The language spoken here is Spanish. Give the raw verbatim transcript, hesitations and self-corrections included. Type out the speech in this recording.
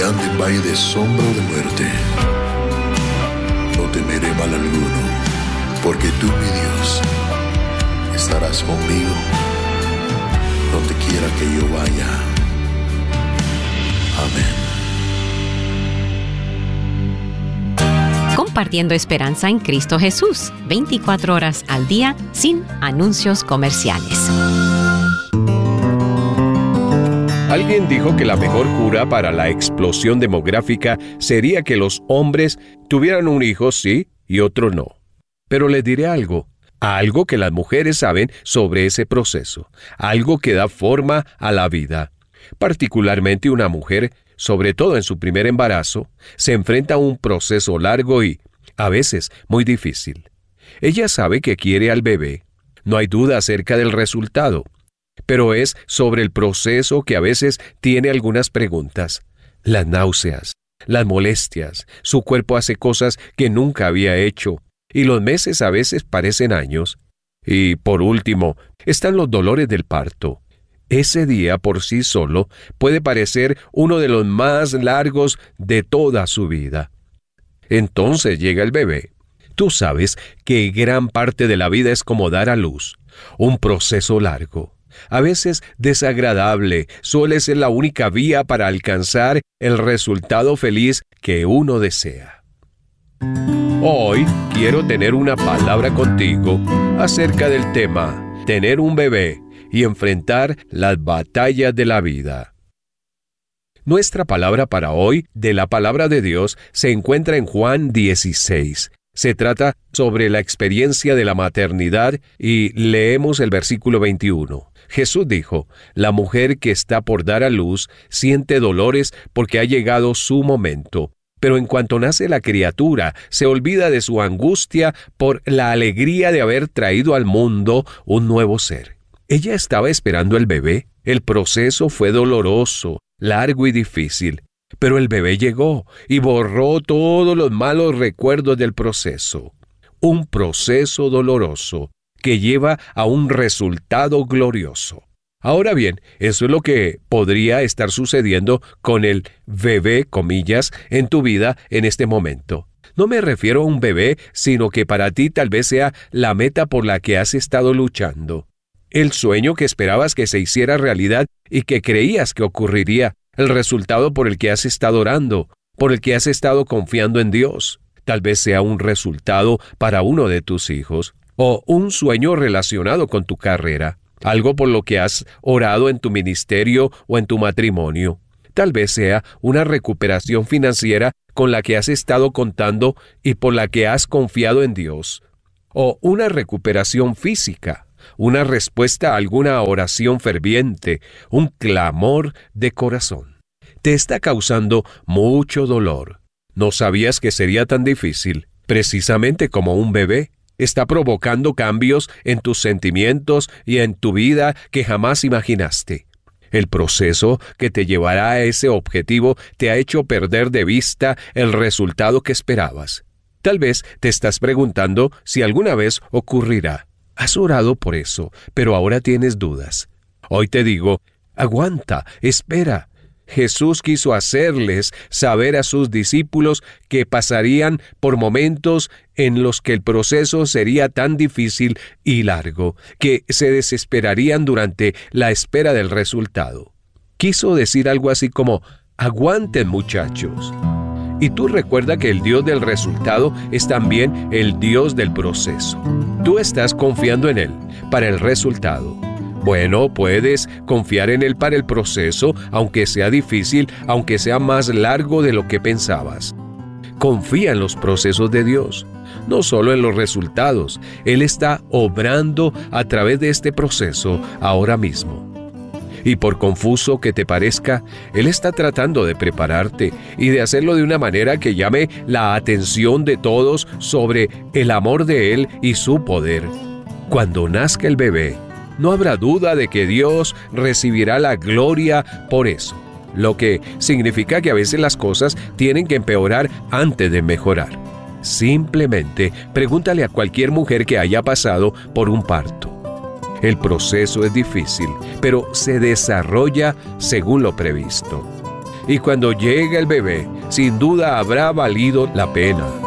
ande en valle de sombra o de muerte, no temeré mal alguno, porque tú, mi Dios, estarás conmigo donde quiera que yo vaya. Amén. Compartiendo esperanza en Cristo Jesús, veinticuatro horas al día, sin anuncios comerciales. Alguien dijo que la mejor cura para la explosión demográfica sería que los hombres tuvieran un hijo sí y otro no. Pero les diré algo, algo que las mujeres saben sobre ese proceso, algo que da forma a la vida. Particularmente una mujer, sobre todo en su primer embarazo, se enfrenta a un proceso largo y, a veces, muy difícil. Ella sabe que quiere al bebé. No hay duda acerca del resultado. Pero es sobre el proceso que a veces tiene algunas preguntas. Las náuseas, las molestias, su cuerpo hace cosas que nunca había hecho, y los meses a veces parecen años. Y, por último, están los dolores del parto. Ese día por sí solo puede parecer uno de los más largos de toda su vida. Entonces llega el bebé. Tú sabes que gran parte de la vida es como dar a luz, un proceso largo. A veces desagradable, suele ser la única vía para alcanzar el resultado feliz que uno desea. Hoy quiero tener una palabra contigo acerca del tema, tener un bebé y enfrentar las batallas de la vida. Nuestra palabra para hoy, de la palabra de Dios, se encuentra en Juan dieciséis. Se trata sobre la experiencia de la maternidad y leemos el versículo veintiuno. Jesús dijo, la mujer que está por dar a luz siente dolores porque ha llegado su momento, pero en cuanto nace la criatura, se olvida de su angustia por la alegría de haber traído al mundo un nuevo ser. Ella estaba esperando el bebé. El proceso fue doloroso, largo y difícil, pero el bebé llegó y borró todos los malos recuerdos del proceso. Un proceso doloroso que lleva a un resultado glorioso. Ahora bien, eso es lo que podría estar sucediendo con el bebé, comillas, en tu vida en este momento. No me refiero a un bebé, sino que para ti tal vez sea la meta por la que has estado luchando. El sueño que esperabas que se hiciera realidad y que creías que ocurriría. El resultado por el que has estado orando, por el que has estado confiando en Dios. Tal vez sea un resultado para uno de tus hijos. O un sueño relacionado con tu carrera, algo por lo que has orado en tu ministerio o en tu matrimonio. Tal vez sea una recuperación financiera con la que has estado contando y por la que has confiado en Dios. O una recuperación física, una respuesta a alguna oración ferviente, un clamor de corazón. Te está causando mucho dolor. No sabías que sería tan difícil, precisamente como un bebé. Está provocando cambios en tus sentimientos y en tu vida que jamás imaginaste. El proceso que te llevará a ese objetivo te ha hecho perder de vista el resultado que esperabas. Tal vez te estás preguntando si alguna vez ocurrirá. Has orado por eso, pero ahora tienes dudas. Hoy te digo, aguanta, espera. Jesús quiso hacerles saber a sus discípulos que pasarían por momentos en los que el proceso sería tan difícil y largo, que se desesperarían durante la espera del resultado. Quiso decir algo así como, aguanten muchachos. Y tú recuerda que el Dios del resultado es también el Dios del proceso. Tú estás confiando en Él para el resultado. Bueno, puedes confiar en Él para el proceso, aunque sea difícil, aunque sea más largo de lo que pensabas. Confía en los procesos de Dios, no solo en los resultados. Él está obrando a través de este proceso ahora mismo. Y por confuso que te parezca, Él está tratando de prepararte y de hacerlo de una manera que llame la atención de todos sobre el amor de Él y su poder. Cuando nazca el bebé, no habrá duda de que Dios recibirá la gloria por eso, lo que significa que a veces las cosas tienen que empeorar antes de mejorar. Simplemente pregúntale a cualquier mujer que haya pasado por un parto. El proceso es difícil, pero se desarrolla según lo previsto. y cuando llegue el bebé, sin duda habrá valido la pena.